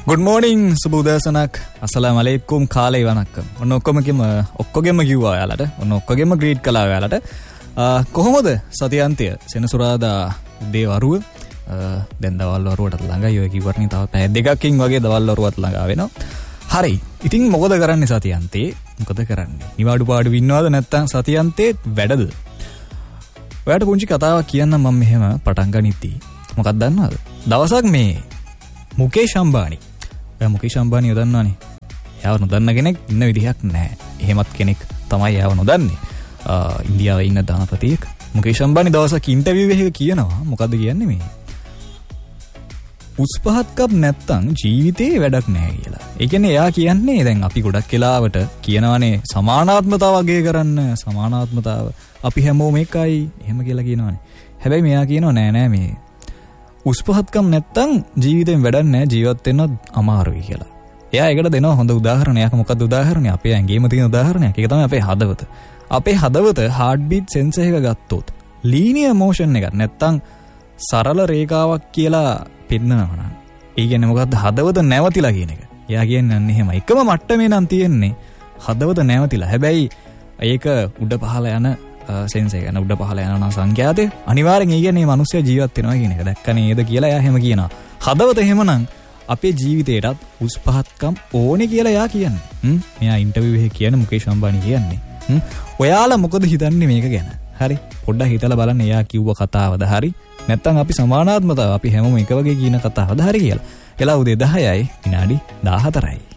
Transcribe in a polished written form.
Good morning සුබෝදෑසනක් අස්සලාමු අලයිකුම් කාලේ වණක්කම්. ඔන්න ඔක්කොගෙම කිව්වා ඔයාලට. ඔන්න ඔක්කොගෙම ග්‍රීට් කළා ඔයාලට. කොහොමද සතියන්තය සෙනසුරාදා උදේ වරුව දැන් දවල් වරුවට ළඟයි. ඔය කිව්වර්ණි තව පැය දෙකකින් වගේ දවල් වරුවත් ළඟා වෙනවා. හරි. ඉතින් මොකද කරන්නේ සතියන්තේ? මොකද කරන්නේ? නිවාඩු පාඩු වින්නවද නැත්නම් සතියන්තේ වැඩද? ඔයාට පුංචි කතාවක් කියන්නම් මම මෙහෙම පටන් ගනිද්දී. මොකක්ද දන්නවද? දවසක් මේ මුකේෂ් අම්බානි. ඔයා මුකේෂ් අම්බානි දන්නවනේ. එයාව නොදන්න කෙනෙක් ඉන්න විදිහක් නැහැ. එහෙමත් කෙනෙක් තමයි එයාව නොදන්නේ. ඉන්දියාවේ ඉන්න ධනපතියෙක්. මුකේෂ් අම්බානි දවසක් ඉන්ටර්විව් එකක කියනවා මොකද්ද කියන්නේ මේ? උස්පහත්කම් නැත්තම් ජීවිතේ වැඩක් නැහැ කියලා. ඒ කියන්නේ එයා කියන්නේ දැන් අපි ගොඩක් වෙලාවට කියනවානේ සමානාත්මතාව අගය කරන්න සමානාත්මතාව අපි හැමෝම එකයි එහෙම කියලා කියනවානේ. හැබැයි මෙයා කියනවා නෑ මේ උස්පහත්කම් නැත්තම් ජීවිතෙන් වැඩක් නැහැ ජීවත් වෙන්න අමාරුයි කියලා. එයා ඒකට දෙනවා හොඳ උදාහරණයක්. මොකක්ද උදාහරණය? අපේ ඇඟේම තියෙන උදාහරණයක්. ඒක තමයි අපේ හදවත. අපේ හදවත heart beat sensor එක ගත්තොත් linear motion එකක් නැත්තම් සරල රේඛාවක් කියලා පෙන්නනවා නම් ඒ කියන්නේ මොකද්ද? හදවත නැවතිලා කියන එක. එයා කියන්නේ අන්න එහෙම. එකම මට්ටමේ නම් තියෙන්නේ හදවත නැවතිලා. හැබැයි ඒක උඩ පහළ යන සෙන්සර් එක උඩ පහළ යන සංඛ්‍යාතය අනිවාර්යෙන් ඒ කියන්නේ මේ මිනිස්සු ජීවත් වෙනවා කියන එක. දැක්ක නේද කියලා එයා එහෙම කියනවා. හදවත එහෙමනම් අපේ ජීවිතේටත් උස් පහත්කම් ඕනේ කියලා එයා කියන්නේ. මෙයා ඉන්ටර්විව් එකේ කියන මුකේෂ් අම්බානි කියන්නේ. ඔයාලා මොකද හිතන්නේ මේක ගැන? හරි. පොඩ්ඩක් හිතලා බලන්න එයා කිව්ව කතාවද හරි? නැත්තම් අපි සමානාත්මතාව අපි හැමෝම එක වගේ කියන කතාවද හරි කියලා. එලා උදේ 10යි විනාඩි 14යි.